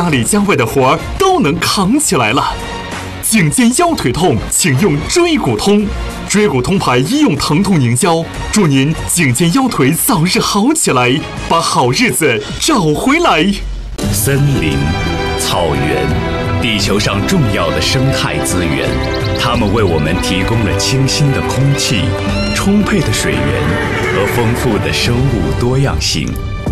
家里家外的活儿都能扛起来了。颈肩腰腿痛，请用椎骨通。椎骨通牌医用疼痛凝胶，祝您颈肩腰腿早日好起来，把好日子找回来。 森林、草原，地球上重要的生态资源，它们为我们提供了清新的空气、充沛的水源和丰富的生物多样性。